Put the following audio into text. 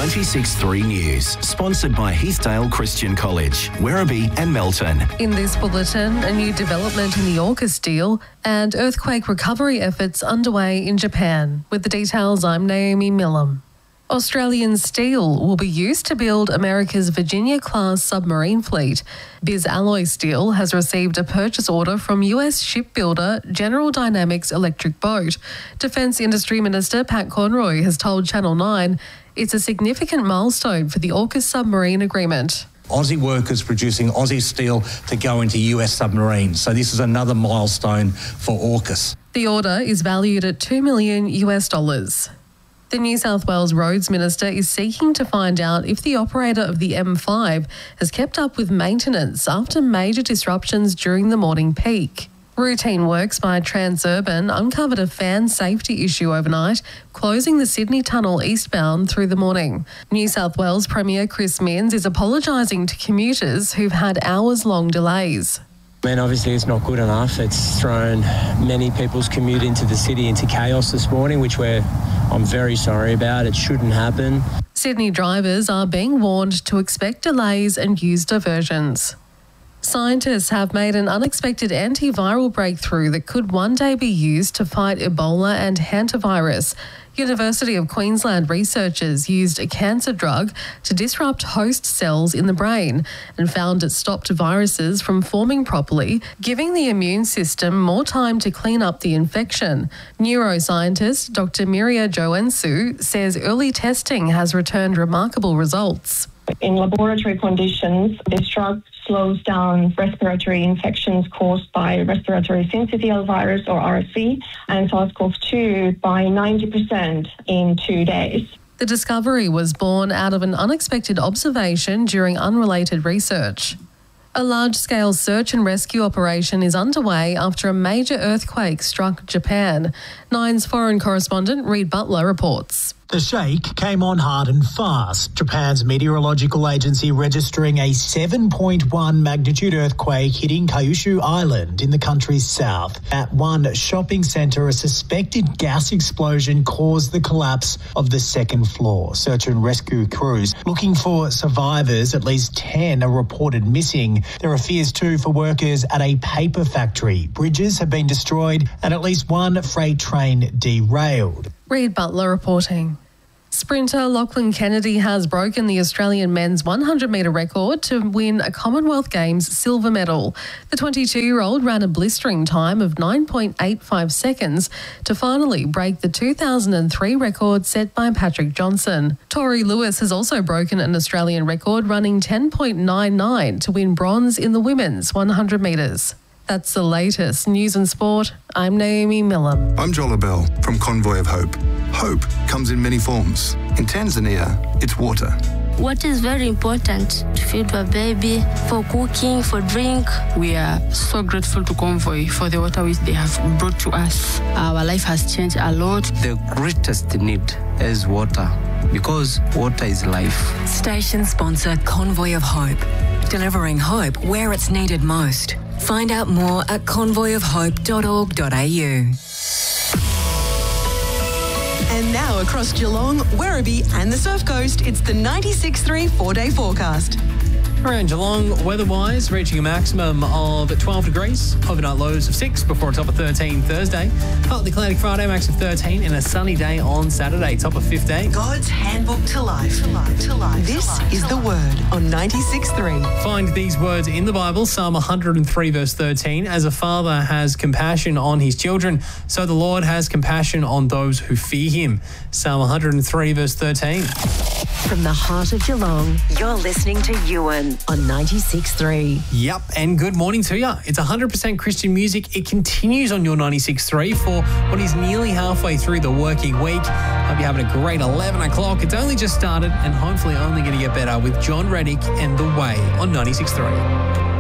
96.3 News, sponsored by Heathdale Christian College, Werribee and Melton. In this bulletin, a new development in the AUKUS deal and earthquake recovery efforts underway in Japan. With the details, I'm Naomi Millam. Australian steel will be used to build America's Virginia-class submarine fleet. Biz Alloy Steel has received a purchase order from US shipbuilder General Dynamics Electric Boat. Defence Industry Minister Pat Conroy has told Channel 9 it's a significant milestone for the AUKUS submarine agreement. Aussie workers producing Aussie steel to go into US submarines. So this is another milestone for AUKUS. The order is valued at $2 million. The New South Wales Roads Minister is seeking to find out if the operator of the M5 has kept up with maintenance after major disruptions during the morning peak. Routine works by Transurban uncovered a fan safety issue overnight, closing the Sydney Tunnel eastbound through the morning. New South Wales Premier Chris Minns is apologising to commuters who've had hours-long delays. Obviously it's not good enough. It's thrown many people's commute into the city into chaos this morning, which I'm very sorry about. It shouldn't happen. Sydney drivers are being warned to expect delays and use diversions. Scientists have made an unexpected antiviral breakthrough that could one day be used to fight Ebola and hantavirus. University of Queensland researchers used a cancer drug to disrupt host cells in the brain and found it stopped viruses from forming properly, giving the immune system more time to clean up the infection. Neuroscientist Dr. Miria Joensu says early testing has returned remarkable results. In laboratory conditions, this drug slows down respiratory infections caused by respiratory syncytial virus or RSV and SARS-CoV-2 by 90% in 2 days. The discovery was born out of an unexpected observation during unrelated research. A large-scale search and rescue operation is underway after a major earthquake struck Japan. Nine's foreign correspondent Reid Butler reports. The shake came on hard and fast, Japan's meteorological agency registering a 7.1 magnitude earthquake hitting Kyushu Island in the country's south. At one shopping centre, a suspected gas explosion caused the collapse of the second floor. Search and rescue crews looking for survivors. At least 10 are reported missing. There are fears too for workers at a paper factory. Bridges have been destroyed and at least one freight train derailed. Reid Butler reporting. Sprinter Lachlan Kennedy has broken the Australian men's 100-metre record to win a Commonwealth Games silver medal. The 22-year-old ran a blistering time of 9.85 seconds to finally break the 2003 record set by Patrick Johnson. Tori Lewis has also broken an Australian record, running 10.99 to win bronze in the women's 100 metres. That's the latest news and sport. I'm Naomi Millam. I'm Jola Bell from Convoy of Hope. Hope comes in many forms. In Tanzania, it's water. Water is very important to feed a baby, for cooking, for drink. We are so grateful to Convoy for the water which they have brought to us. Our life has changed a lot. The greatest need is water because water is life. Station sponsor Convoy of Hope, delivering hope where it's needed most. Find out more at convoyofhope.org.au. And now across Geelong, Werribee and the Surf Coast, it's the 96.3 4-day forecast. Around Geelong, weather-wise, reaching a maximum of 12 degrees, overnight lows of 6 before a top of 13 Thursday, partly cloudy Friday, max of 13, and a sunny day on Saturday, top of 15. God's handbook to life. This is the Word on 96.3. Find these words in the Bible, Psalm 103 verse 13. As a father has compassion on his children, so the Lord has compassion on those who fear him. Psalm 103 verse 13. From the heart of Geelong, you're listening to Ewan on 96.3. Yep, and good morning to you. It's 100% Christian music. It continues on your 96.3 for what is nearly halfway through the working week. Hope you're having a great 11 o'clock. It's only just started and hopefully only going to get better with John Reddick and The Way on 96.3.